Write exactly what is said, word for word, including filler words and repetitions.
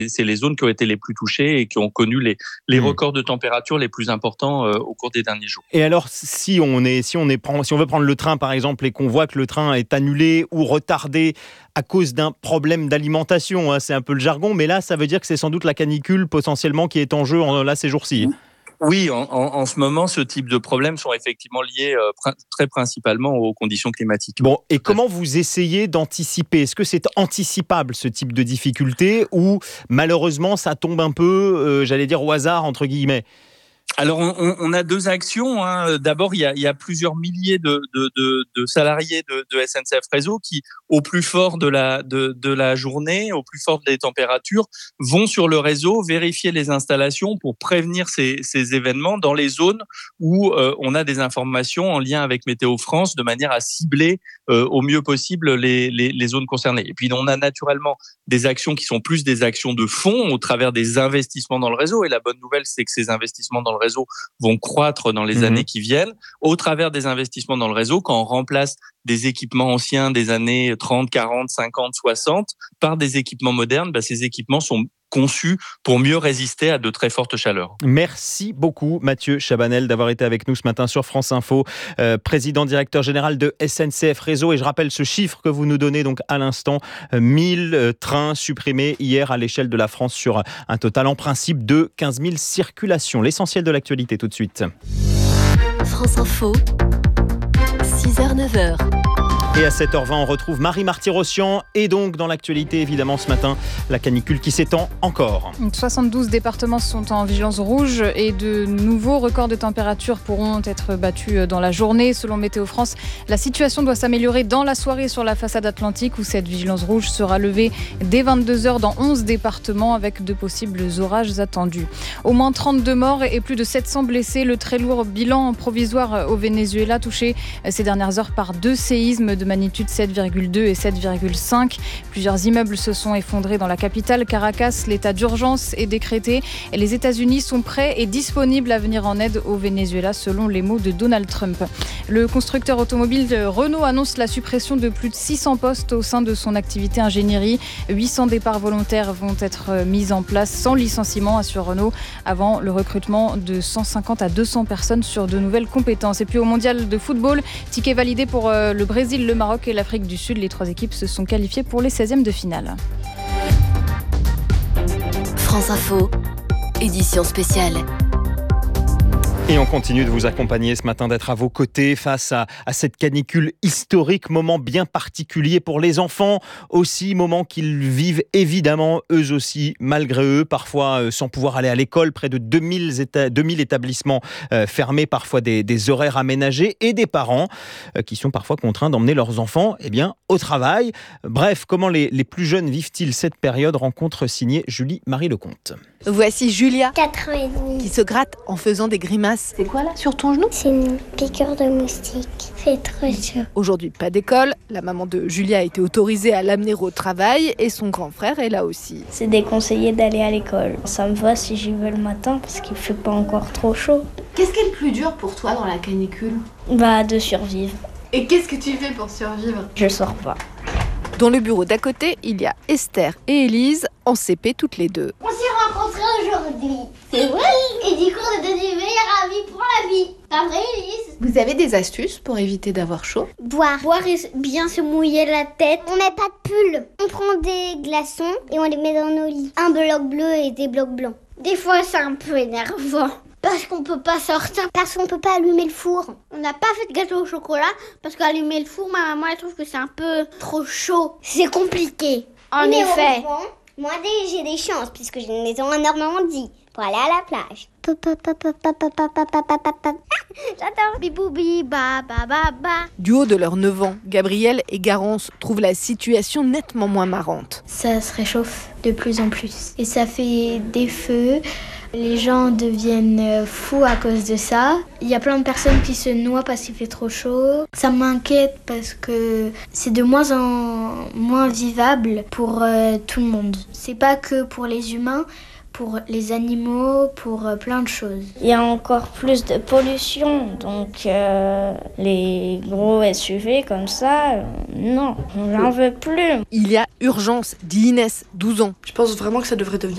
c'est les zones qui ont été les plus touchées et qui ont connu les, les mmh. records de température les plus importants euh, au cours des derniers jours. Et alors, si on, est, si, on est, si on veut prendre le train, par exemple, et qu'on voit que le train est annulé ou retardé à cause d'un problème d'alimentation, hein, c'est un peu le jargon, mais là, ça veut dire que c'est sans doute la canicule potentiellement qui est en jeu en, là ces jours-ci. Mmh. Oui, en, en, en ce moment, ce type de problèmes sont effectivement liés euh, pr- très principalement aux conditions climatiques. Bon, et comment vous essayez d'anticiper ? Est-ce que c'est anticipable, ce type de difficulté, ou malheureusement, ça tombe un peu, euh, j'allais dire, au hasard, entre guillemets ? Alors, on, on a deux actions. Hein. D'abord, il y, a, il y a plusieurs milliers de, de, de, de salariés de, de S N C F Réseau qui, au plus fort de la, de, de la journée, au plus fort des températures, vont sur le réseau vérifier les installations pour prévenir ces, ces événements dans les zones où euh, on a des informations en lien avec Météo France de manière à cibler euh, au mieux possible les, les, les zones concernées. Et puis, on a naturellement des actions qui sont plus des actions de fond au travers des investissements dans le réseau. Et la bonne nouvelle, c'est que ces investissements dans le réseau vont croître dans les mmh. années qui viennent au travers des investissements dans le réseau quand on remplace des équipements anciens des années trente, quarante, cinquante, soixante par des équipements modernes. Bah, ces équipements sont conçus pour mieux résister à de très fortes chaleurs. Merci beaucoup Mathieu Chabanel d'avoir été avec nous ce matin sur France Info, euh, président directeur général de S N C F Réseau. Et je rappelle ce chiffre que vous nous donnez donc à l'instant, euh, mille euh, trains supprimés hier à l'échelle de la France sur un total en principe de quinze mille circulations. L'essentiel de l'actualité tout de suite. France Info, six heures neuf heures. Et à sept heures vingt, on retrouve Marie Marty-Rossian. Et donc, dans l'actualité, évidemment, ce matin, la canicule qui s'étend encore. soixante-douze départements sont en vigilance rouge et de nouveaux records de température pourront être battus dans la journée. Selon Météo France, la situation doit s'améliorer dans la soirée sur la façade atlantique où cette vigilance rouge sera levée dès vingt-deux heures dans onze départements avec de possibles orages attendus. Au moins trente-deux morts et plus de sept cents blessés. Le très lourd bilan provisoire au Venezuela touché ces dernières heures par deux séismes de magnitude sept virgule deux et sept virgule cinq. Plusieurs immeubles se sont effondrés dans la capitale, Caracas. L'état d'urgence est décrété. Et les États-Unis sont prêts et disponibles à venir en aide au Venezuela, selon les mots de Donald Trump. Le constructeur automobile Renault annonce la suppression de plus de six cents postes au sein de son activité ingénierie. huit cents départs volontaires vont être mis en place sans licenciement, assure Renault, avant le recrutement de cent cinquante à deux cents personnes sur de nouvelles compétences. Et puis au mondial de football, ticket validé pour le Brésil, le Maroc et l'Afrique du Sud. Les trois équipes se sont qualifiées pour les seizièmes de finale. France Info, édition spéciale. Et on continue de vous accompagner ce matin, d'être à vos côtés face à, à cette canicule historique, moment bien particulier pour les enfants, aussi moment qu'ils vivent évidemment eux aussi, malgré eux, parfois euh, sans pouvoir aller à l'école, près de deux mille, éta- deux mille établissements euh, fermés, parfois des, des horaires aménagés et des parents euh, qui sont parfois contraints d'emmener leurs enfants eh bien, au travail. Bref, comment les, les plus jeunes vivent-ils cette période ? Rencontre signée Julie-Marie Lecomte. Voici Julia, quatre ans et demi, qui se gratte en faisant des grimaces. C'est quoi là sur ton genou ? C'est une piqûre de moustique. C'est trop chaud. Aujourd'hui, pas d'école. La maman de Julia a été autorisée à l'amener au travail et son grand frère est là aussi. C'est déconseillé d'aller à l'école. Ça me va si j'y vais le matin parce qu'il fait pas encore trop chaud. Qu'est-ce qui est le plus dur pour toi dans la canicule ? Bah, de survivre. Et qu'est-ce que tu fais pour survivre ? Je sors pas. Dans le bureau d'à côté, il y a Esther et Élise, en C P toutes les deux. On s'est rencontrés aujourd'hui. C'est vrai ? Et du coup, on est devenus meilleurs amis pour la vie. Pas vrai, Élise ? Vous avez des astuces pour éviter d'avoir chaud ? Boire. Boire et bien se mouiller la tête. On met pas de pull. On prend des glaçons et on les met dans nos lits. Un bloc bleu et des blocs blancs. Des fois, c'est un peu énervant. Parce qu'on peut pas sortir, parce qu'on peut pas allumer le four. On n'a pas fait de gâteau au chocolat, parce qu'allumer le four, ma maman elle trouve que c'est un peu trop chaud. C'est compliqué. En Mais effet. Moi j'ai des chances, puisque j'ai une maison en Normandie, pour aller à la plage. J'adore. Biboubi, ba ba ba ba. Du haut de leurs neuf ans, Gabriel et Garance trouvent la situation nettement moins marrante. Ça se réchauffe de plus en plus. Et ça fait des feux. Les gens deviennent fous à cause de ça. Il y a plein de personnes qui se noient parce qu'il fait trop chaud. Ça m'inquiète parce que c'est de moins en moins vivable pour euh, tout le monde. C'est pas que pour les humains, pour les animaux, pour euh, plein de choses. Il y a encore plus de pollution, donc euh, les gros S U V comme ça, euh, non, j'en veux plus. Il y a urgence, dit Inès, douze ans. Je pense vraiment que ça devrait devenir